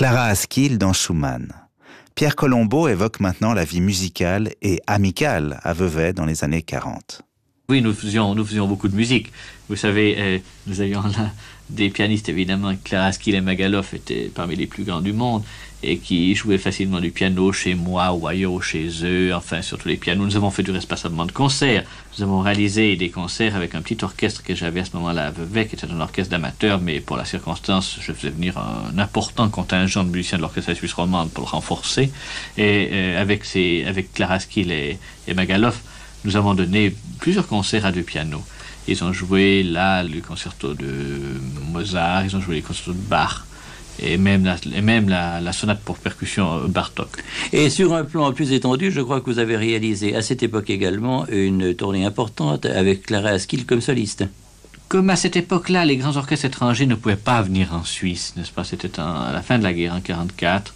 Clara Askill dans Schumann. Pierre Colombo évoque maintenant la vie musicale et amicale à Vevey dans les années 40. Oui, nous faisions beaucoup de musique. Vous savez, nous avions là des pianistes, évidemment. Clara Askill et Magaloff étaient parmi les plus grands du monde et qui jouaient facilement du piano chez moi ou ailleurs ou chez eux, enfin, sur tous les pianos. Nous avons fait du reste passablement de concerts. Nous avons réalisé des concerts avec un petit orchestre que j'avais à ce moment-là à Vevey, qui était un orchestre d'amateurs, mais pour la circonstance, je faisais venir un important contingent de musiciens de l'orchestre suisse romande pour le renforcer. Et avec Clara Askill et Magaloff, nous avons donné plusieurs concerts à deux pianos. Ils ont joué là le concerto de Mozart, ils ont joué les concertos de Bach, et même la sonate pour percussion Bartók. Et sur un plan plus étendu, je crois que vous avez réalisé à cette époque également une tournée importante avec Clara Askill comme soliste. Comme à cette époque-là, les grands orchestres étrangers ne pouvaient pas venir en Suisse, n'est-ce pas? C'était à la fin de la guerre, en 1944.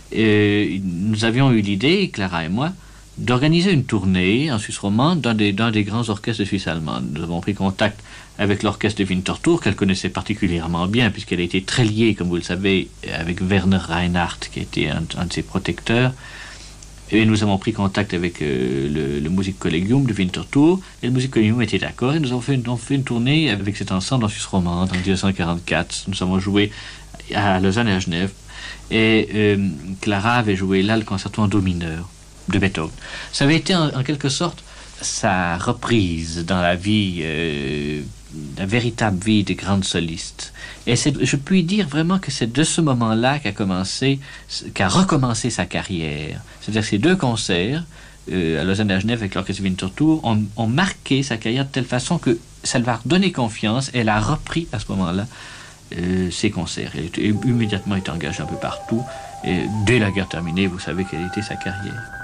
Nous avions eu l'idée, Clara et moi, d'organiser une tournée en Suisse romande dans des grands orchestres de Suisse allemande. Nous avons pris contact avec l'orchestre de Winterthur, qu'elle connaissait particulièrement bien, puisqu'elle a été très liée, comme vous le savez, avec Werner Reinhardt, qui était un de ses protecteurs. Et nous avons pris contact avec le Musikkollegium de Winterthur, et le Musikkollegium était d'accord, et nous avons fait une tournée avec cet ensemble en Suisse romande en 1944. Nous avons joué à Lausanne et à Genève, et Clara avait joué là le concerto en do mineur de Beethoven. Ça avait été en quelque sorte sa reprise dans la vie, la véritable vie des grandes solistes. Et je puis dire vraiment que c'est de ce moment-là qu'a recommencé sa carrière. C'est-à-dire que ces deux concerts, à Lausanne et à Genève avec l'orchestre Winterthur, ont marqué sa carrière de telle façon que ça lui a redonné confiance et elle a repris à ce moment-là ses concerts. Elle a immédiatement été engagée un peu partout. Et dès la guerre terminée, vous savez quelle était sa carrière.